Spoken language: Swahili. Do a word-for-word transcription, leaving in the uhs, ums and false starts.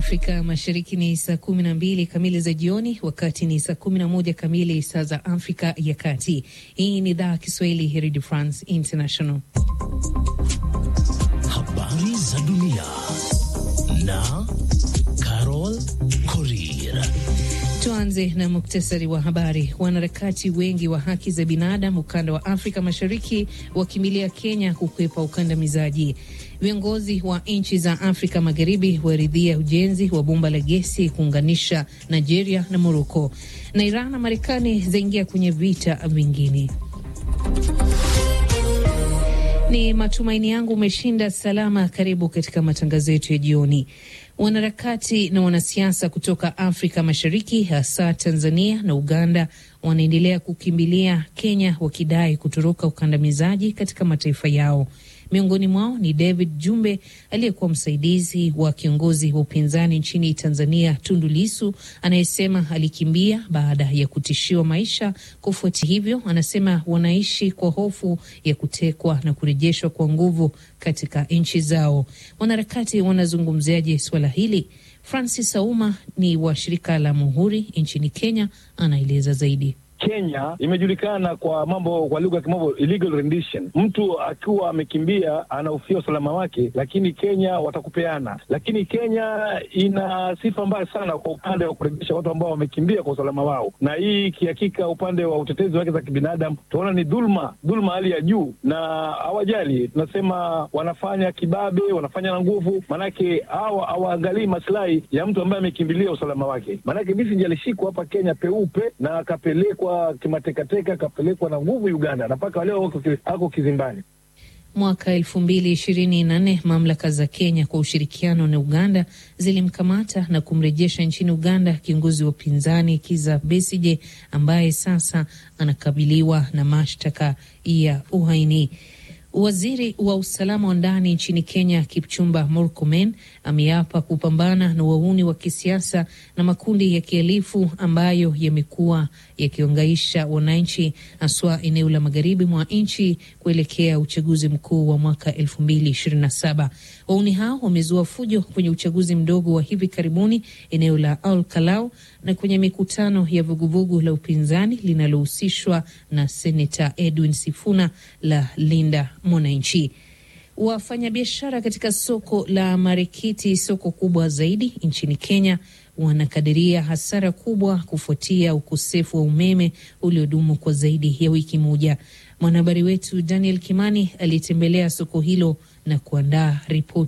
Afrika Mashariki ni saa kumi na mbili kamili za jioni, wakati ni saa kumi na moja kamili saa za Afrika ya Kati. Hii ni idhaa Kiswahili ya Radio France International. Habari za dunia na Carol Korir. Tuanze na muktasari wa habari. Wanaharakati wengi wa haki za binadamu ukanda wa Afrika Mashariki wakimbilia Kenya kukwepa ukandamizaji. Viongozi wa nchi za Afrika Magharibi waridhia ujenzi wa bomba la gesi kuunganisha Nigeria na Morocco. Na Iran na Marekani zaingia kwenye vita vingine. Ni matumaini yangu umeshinda salama. Karibu katika matangazo yetu ya jioni. Wanaharakati na wanasiasa kutoka Afrika Mashariki, hasa Tanzania na Uganda, wanaendelea kukimbilia Kenya wakidai kutoroka ukandamizaji katika mataifa yao. Miongoni mwao ni David Jumbe aliyekuwa msaidizi wa kiongozi wa upinzani nchini Tanzania Tundu Lissu, anayesema alikimbia baada ya kutishiwa maisha. Kufuatia hivyo, anasema wanaishi kwa hofu ya kutekwa na kurejeshwa kwa nguvu katika nchi zao. Wanaharakati wanazungumziaje swala hili? Francis Auma ni wa shirika la Muhuri nchini Kenya, anaeleza zaidi. Kenya imejulikana kwa mambo, kwa lugha ya kimombo, illegal rendition. Mtu akiwa amekimbia anahofia usalama wake, lakini Kenya watakupeana. Lakini Kenya ina sifa mbaya sana kwa upande wa kurejesha watu ambao wamekimbia kwa usalama wao, na hii kihakika upande wa utetezi wake za kibinadamu tunaona ni dhulma, dhulma hali ya juu, na hawajali. Tunasema wanafanya kibabe, wanafanya na nguvu, manake hawa hawaangalii maslahi ya mtu ambaye amekimbilia usalama wake. Manake Besigye alishikwa hapa Kenya peupe na akapelekwa kimatekateka, kapelekwa na nguvu Uganda na mpaka leo ako kizimbani. Mwaka elfu mbili ishirini na nne mamlaka za Kenya kwa ushirikiano na Uganda zilimkamata na kumrejesha nchini Uganda kiongozi wa upinzani Kizza Besigye, ambaye sasa anakabiliwa na mashtaka ya uhaini. Waziri wa usalama wa ndani nchini Kenya Kipchumba Murkomen ameapa kupambana na wahuni wa kisiasa na makundi ya kihalifu ambayo yamekuwa yakihangaisha wananchi, haswa eneo la magharibi mwa nchi kuelekea uchaguzi mkuu wa mwaka elfu mbili ishirini na saba. Wahuni hao wamezua fujo kwenye uchaguzi mdogo wa hivi karibuni eneo la Ol Kalou na kwenye mikutano ya vuguvugu la upinzani linalohusishwa na Seneta Edwin Sifuna la Linda Mwananchi. Wafanyabiashara katika soko la Marikiti, soko kubwa zaidi nchini Kenya, wanakadiria hasara kubwa kufuatia ukosefu wa umeme uliodumu kwa zaidi ya wiki moja. Mwanahabari wetu Daniel Kimani alitembelea soko hilo na kuandaa ripoti.